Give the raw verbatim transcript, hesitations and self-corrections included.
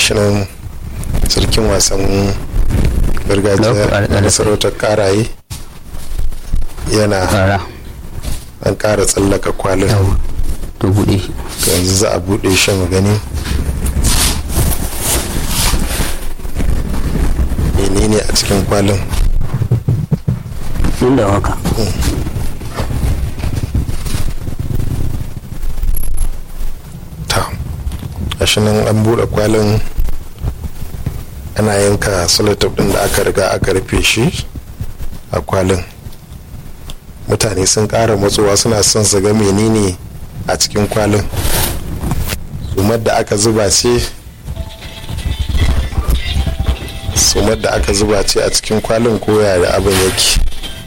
gashi nan sarkin wasan gargajiya na masarautar karaye yana an kara tsallaka kwalin to bude yanzu za a bude shi mu gani menene a cikin kwalin inda haka ta gashi nan an bude kwalin ana yanka selotop din da aka riga aka rufe shi a kwalin. Mutane sun ƙara matsowa suna son su ga menene a cikin kwalin. Sumar da aka zuba ce sumar da aka zuba ce a cikin kwalin koya da abin yake.